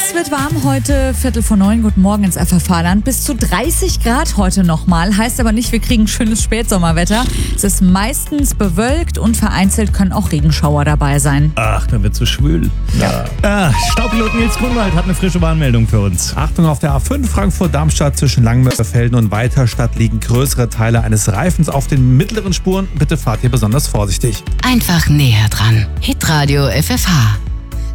Es wird warm heute, 8:45. Guten Morgen ins FFH-Land. Bis zu 30 Grad heute nochmal. Heißt aber nicht, wir kriegen schönes Spätsommerwetter. Es ist meistens bewölkt und vereinzelt können auch Regenschauer dabei sein. Ach, dann wird's so schwül. Ja. Staupilot Nils Grunwald hat eine frische Warnmeldung für uns. Achtung, auf der A5 Frankfurt-Darmstadt zwischen Langmörfelden und Weiterstadt liegen größere Teile eines Reifens auf den mittleren Spuren. Bitte fahrt hier besonders vorsichtig. Einfach näher dran. Hitradio FFH.